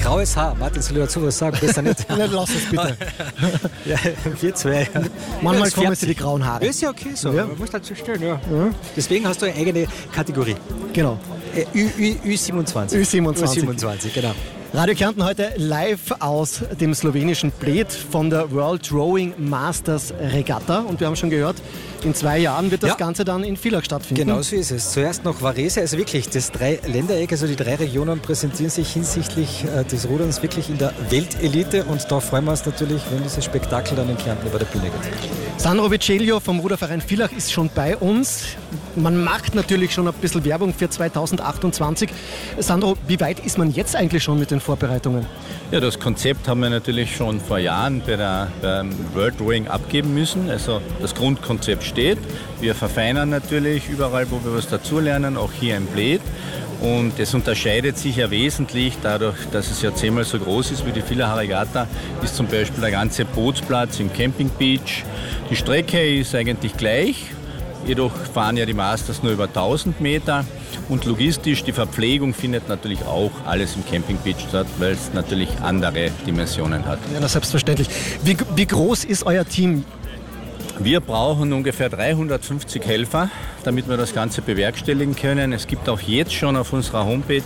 graues Haar. Martin, soll ich dazu was sagen? Besser nicht. Nicht, lass es bitte. Ja, wir zwei. Manchmal kommen sie die grauen Haare. Ist ja okay so. Ja. Man muss dazu stehen, ja. Deswegen hast du eine eigene Kategorie. Genau. Ü27. Ü27. Genau. Radio Kärnten heute live aus dem slowenischen Bled von der World Rowing Masters Regatta. Und wir haben schon gehört, in 2 Jahren wird das Ganze dann in Villach stattfinden. Genau so ist es. Zuerst noch Varese, also wirklich das 3-Ländereck, also die 3 Regionen präsentieren sich hinsichtlich des Ruderns wirklich in der Weltelite und da freuen wir uns natürlich, wenn dieses Spektakel dann in Kärnten über der Bühne geht. Sandro Vicelio vom Ruderverein Villach ist schon bei uns. Man macht natürlich schon ein bisschen Werbung für 2028. Sandro, wie weit ist man jetzt eigentlich schon mit den Vorbereitungen? Ja, das Konzept haben wir natürlich schon vor Jahren beim World Rowing abgeben müssen. Also das Grundkonzept steht. Wir verfeinern natürlich überall, wo wir was dazulernen, auch hier im Bled. Und es unterscheidet sich ja wesentlich dadurch, dass es ja 10-mal so groß ist wie die Villacher Regatta, ist zum Beispiel der ganze Bootsplatz im Camping Beach. Die Strecke ist eigentlich gleich, jedoch fahren ja die Masters nur über 1000 Meter. Und logistisch, die Verpflegung findet natürlich auch alles im Camping Beach statt, weil es natürlich andere Dimensionen hat. Ja, das selbstverständlich. Wie groß ist euer Team? Wir brauchen ungefähr 350 Helfer, damit wir das Ganze bewerkstelligen können. Es gibt auch jetzt schon auf unserer Homepage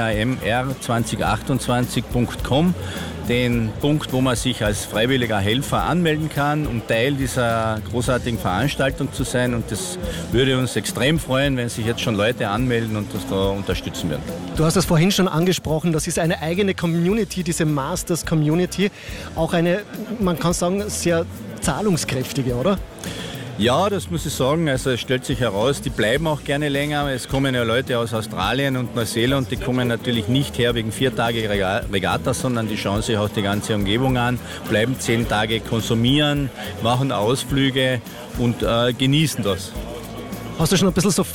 wamr2028.com den Punkt, wo man sich als freiwilliger Helfer anmelden kann, um Teil dieser großartigen Veranstaltung zu sein. Und das würde uns extrem freuen, wenn sich jetzt schon Leute anmelden und das da unterstützen würden. Du hast es vorhin schon angesprochen, das ist eine eigene Community, diese Masters Community. Auch eine, man kann sagen, sehr zahlungskräftige, oder? Ja, das muss ich sagen. Also es stellt sich heraus, die bleiben auch gerne länger. Es kommen ja Leute aus Australien und Neuseeland, die kommen natürlich nicht her wegen 4 Tage Regatta, sondern die schauen sich auch die ganze Umgebung an, bleiben 10 Tage konsumieren, machen Ausflüge und genießen das. Hast du schon ein bisschen so